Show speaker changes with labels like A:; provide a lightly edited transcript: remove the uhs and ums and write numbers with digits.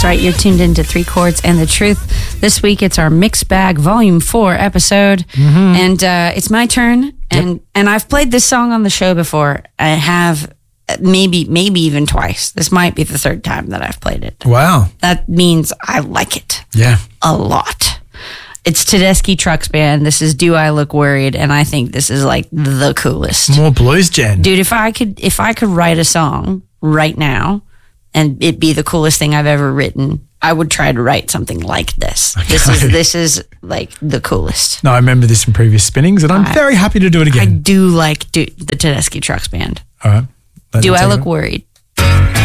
A: right. You're tuned into Three Chords and the Truth. This week, it's our Mixed Bag Volume 4 episode. And it's my turn. And I've played this song on the show before. I have maybe even twice. This might be the third time that I've played it.
B: Wow.
A: That means I like it.
B: Yeah.
A: A lot. It's Tedeschi Trucks Band. This is Do I Look Worried? And I think this is like the coolest.
B: More blues, Jen.
A: Dude, if I could write a song right now and it be the coolest thing I've ever written, I would try to write something like this. Okay. This is like the coolest.
B: No, I remember this from previous spinnings, and I'm very happy to do it again.
A: I do like the Tedeschi Trucks Band.
B: All right.
A: Do I Look Worried?